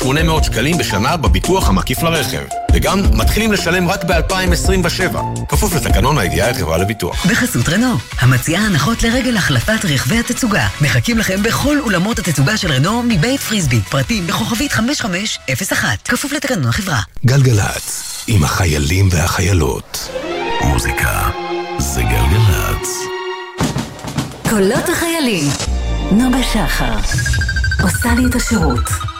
800 שקלים בשנה בביטוח המקיף לרכב. וגם מתחילים לשלם רק ב-2027. כפוף לתקנון הידיעה החברה לביטוח. בחסות רנו, המציעה הנחות לרגל החלפת רכבי התצוגה. מחכים לכם בכל אולמות התצוגה של רנו מבית פריסבי. פרטים בכוכבית 5501. כפוף לתקנון החברה. גלגלץ, עם החיילים והחיילות. מוזיקה זה גלגלץ. קולות החיילים. נוגה שחר עושה לי את השירות.